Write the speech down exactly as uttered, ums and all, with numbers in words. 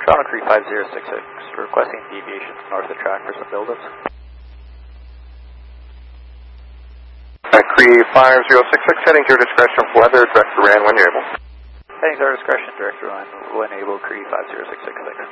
Toronto Cree five zero six six, requesting deviation north of track for some buildups. Uh, Cree five zero six six, heading to your discretion for weather, direct to Rand when you're able. Heading to our discretion, direct to Rand when able, Cree five zero six six.